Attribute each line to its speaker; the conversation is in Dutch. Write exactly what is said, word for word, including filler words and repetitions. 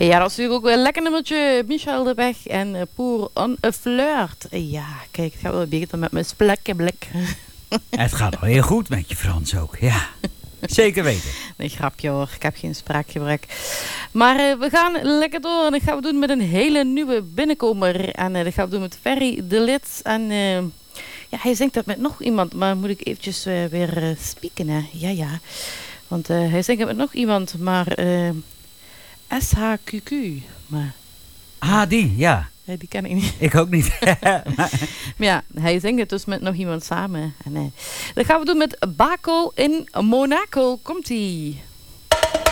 Speaker 1: Ja, dat is natuurlijk ook een lekker nummertje. Michel de Weg en uh, Pour un flirt. Ja, kijk, het gaat wel beter met mijn splekke blik.
Speaker 2: Het gaat wel heel goed met je Frans ook, ja. Zeker weten.
Speaker 1: Nee, grapje hoor, ik heb geen spraakgebrek. Maar uh, we gaan lekker door en dat gaan we doen met een hele nieuwe binnenkomer. En uh, dat gaan we doen met Ferry de Lits. En uh, ja, hij zingt dat met nog iemand, maar moet ik eventjes uh, weer uh, spieken, hè? Ja, ja. Want uh, hij zingt het met nog iemand, maar uh, S H Q Q. Maar,
Speaker 2: ah, die, ja.
Speaker 1: Nee, die ken ik niet.
Speaker 2: Ik ook niet.
Speaker 1: Maar ja, hij zingt het dus met nog iemand samen. En, uh, dat gaan we doen met Baco in Monaco. Komt-ie.